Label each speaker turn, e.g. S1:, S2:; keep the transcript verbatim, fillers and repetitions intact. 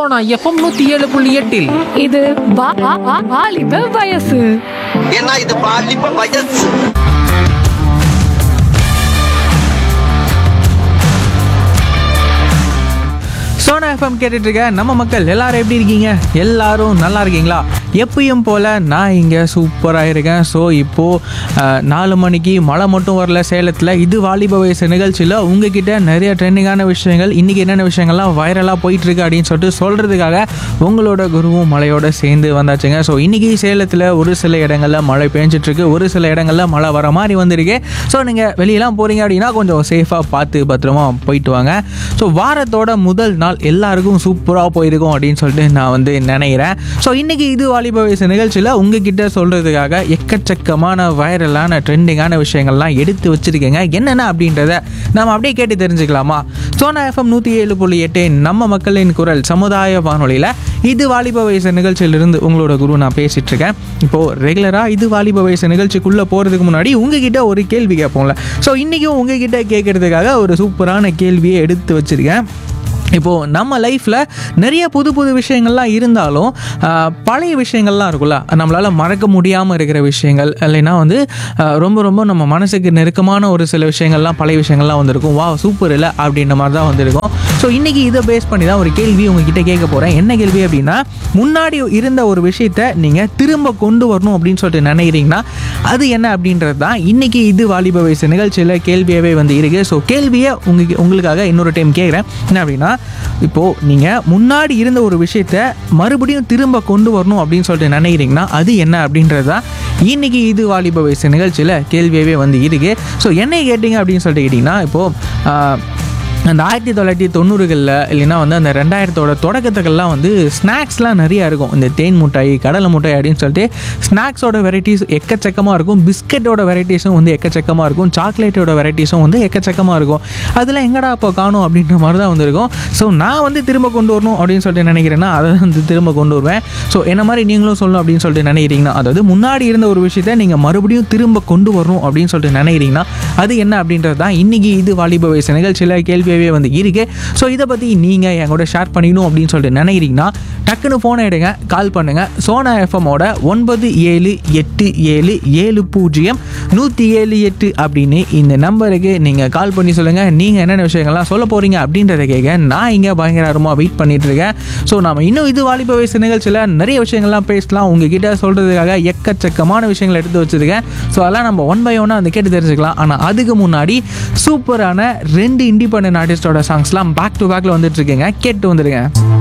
S1: Sona FM நூத்தி ஏழு புள்ளி எட்டில்
S2: இது வா- வா- வா- வாலிப வயசு.
S3: ஏன்னா இது பாலிப்ப வயசு.
S4: சோனா எஃப்எம் கேட்டுட்டு இருக்க நம்ம மக்கள் எல்லாரும் எப்படி இருக்கீங்க? எல்லாரும் நல்லா இருக்கீங்களா? எப்பயும் போல் நான் இங்கே சூப்பராக இருக்கேன். ஸோ இப்போது நாலு மணிக்கு மழை மட்டும் வரல சேலத்தில். இது வாலிப வயசு நிகழ்ச்சியில் உங்ககிட்ட நிறைய ட்ரெண்டிங்கான விஷயங்கள், இன்றைக்கி என்னென்ன விஷயங்கள்லாம் வைரலாக போயிட்டுருக்கு அப்படின்னு சொல்லிட்டு சொல்கிறதுக்காக உங்களோட குருவும் மழையோடு சேர்ந்து வந்தாச்சுங்க. ஸோ இன்றைக்கி சேலத்தில் ஒரு சில இடங்களில் மழை பெஞ்சிட்ருக்கு, ஒரு சில இடங்களில் மழை வர மாதிரி வந்திருக்கு. ஸோ நீங்கள் வெளியெல்லாம் போகிறீங்க அப்படின்னா கொஞ்சம் சேஃபாக பார்த்து பத்திரமா போயிட்டு வாங்க. ஸோ வாரத்தோட முதல் நாள் எல்லாருக்கும் சூப்பராக போயிருக்கும் அப்படின்னு சொல்லிட்டு நான் வந்து நினைக்கிறேன். ஸோ இன்றைக்கி இது வாலிப வயசு நிகழ்ச்சியில் உங்ககிட்ட சொல்கிறதுக்காக எக்கச்சக்கமான வைரலான ட்ரெண்டிங்கான விஷயங்கள்லாம் எடுத்து வச்சுருக்கேங்க. என்னென்ன அப்படின்றத நம்ம அப்படியே கேட்டு தெரிஞ்சுக்கலாமா? சோனா எஃப்எம் நூற்றி ஏழு புள்ளி எட்டு நம்ம மக்களின் குரல் சமுதாய வானொலியில் இது வாலிப வயசு நிகழ்ச்சியிலிருந்து உங்களோட குரு நான் பேசிகிட்டு இருக்கேன். இப்போது ரெகுலராக இது வாலிப வயசு நிகழ்ச்சிக்குள்ளே போகிறதுக்கு முன்னாடி உங்ககிட்ட ஒரு கேள்வி கேட்போம்ல. ஸோ இன்றைக்கும் உங்ககிட்ட கேட்குறதுக்காக ஒரு சூப்பரான கேள்வியை எடுத்து வச்சுருக்கேன். இப்போது நம்ம லைஃப்பில் நிறைய புது புது விஷயங்கள்லாம் இருந்தாலும் பழைய விஷயங்கள்லாம் இருக்குல்ல, நம்மளால் மறக்க முடியாமல் இருக்கிற விஷயங்கள், இல்லைன்னா வந்து ரொம்ப ரொம்ப நம்ம மனசுக்கு நெருக்கமான ஒரு சில விஷயங்கள்லாம் பழைய விஷயங்கள்லாம் வந்திருக்கும். வா சூப்பர் இல்லை அப்படின்ற மாதிரி தான் வந்திருக்கும். ஸோ இன்றைக்கி இதை பேஸ் பண்ணி தான் ஒரு கேள்வி உங்ககிட்ட கேட்க போகிறேன். என்ன கேள்வி அப்படின்னா, முன்னாடி இருந்த ஒரு விஷயத்தை நீங்கள் திரும்ப கொண்டு வரணும் அப்படின்னு சொல்லிட்டு நினைக்கிறீங்கன்னா அது என்ன அப்படின்றது தான் இன்றைக்கி இது வாலிப வயசு நிகழ்ச்சியில் கேள்வியாகவே வந்து இருக்குது. ஸோ கேள்வியை உங்களுக்கு உங்களுக்காக இன்னொரு டைம் கேட்குறேன். என்ன அப்படின்னா, இப்போது நீங்கள் முன்னாடி இருந்த ஒரு விஷயத்தை மறுபடியும் திரும்ப கொண்டு வரணும் அப்படின்னு சொல்லிட்டு நினைக்கிறீங்கன்னா அது என்ன அப்படின்றது தான் இன்றைக்கி இது வாலிப வயசு நிகழ்ச்சியில் கேள்வியாகவே வந்து இருக்குது. ஸோ என்ன கேட்டிங்க அப்படின்னு சொல்லிட்டு கேட்டிங்கன்னா, இப்போது அந்த ஆயிரத்தி தொள்ளாயிரத்தி தொண்ணூறுகளில் இல்லைன்னா வந்து அந்த ரெண்டாயிரத்தோட தொடக்கத்துக்கெல்லாம் வந்து ஸ்நாக்ஸ்லாம் நிறையா இருக்கும். இந்த தேன் முட்டாய், கடலை முட்டாய் அப்படின்னு சொல்லிட்டு ஸ்நாக்ஸோட வெரைட்டிஸ் எக்கச்சக்கமாக இருக்கும். பிஸ்கெட்டோட வெரைட்டிஸும் வந்து எக்கச்சக்கமாக இருக்கும். சாக்லேட்டோட வெரைட்டிஸும் வந்து எக்கச்சக்கமாக இருக்கும். அதில் எங்கடா அப்போ காணும் அப்படின்ற மாதிரி தான் வந்துருக்கும். ஸோ நான் வந்து திரும்ப கொண்டு வரணும் அப்படின்னு சொல்லிட்டு நினைக்கிறேன்னா அதை வந்து திரும்ப கொண்டு வருவேன். ஸோ என்ன மாதிரி நீங்களும் சொல்லணும் அப்படின்னு சொல்லிட்டு நினைக்கிறீங்கன்னா, அதாவது முன்னாடி இருந்த ஒரு விஷயத்தை நீங்கள் மறுபடியும் திரும்ப கொண்டு வரணும் அப்படின்னு சொல்லிட்டு நினைக்கிறீங்கன்னா அது என்ன அப்படின்றது தான் இன்றைக்கி இது வாலிப வயசு நிகழ்ச்சியில் கேள்வி வந்து இருக்கு. ஸோ இதை பற்றி நீங்கள் என் கூட ஷேர் பண்ணிக்கணும் அப்படின்னு சொல்லிட்டு நினைக்கிறீங்கன்னா டக்குன்னு ஃபோனை எடுங்க, கால் பண்ணுங்கள். சோனா எஃப்எம்மோட ஒன்பது ஏழு எட்டு ஏழு ஏழு பூஜ்ஜியம் நூற்றி ஏழு எட்டு அப்படின்னு இந்த நம்பருக்கு நீங்கள் கால் பண்ணி சொல்லுங்கள் நீங்கள் என்னென்ன விஷயங்கள்லாம் சொல்ல போகிறீங்க அப்படின்றத கேட்க நான் இங்கே பயங்கரமாக வெயிட் பண்ணிட்டு இருக்கேன். ஸோ நம்ம இன்னும் இது வாலிப வயசு நிகழ்ச்சியில் நிறைய விஷயங்கள்லாம் பேசலாம். உங்ககிட்ட சொல்கிறதுக்காக எக்கச்சக்கமான விஷயங்களை எடுத்து வச்சுருக்கேன். ஸோ அதெல்லாம் நம்ம ஒன் பை ஒன்னாக அந்த கேட்டு தெரிஞ்சுக்கலாம். ஆனால் அதுக்கு முன்னாடி சூப்பரான ரெண்டு இண்டிபெண்டன்ட் ஆர்டிஸ்டோட சாங்ஸ்லாம் பேக் டு பேக்கில் வந்துட்டு இருக்குங்க. கேட்டு வந்துருங்க.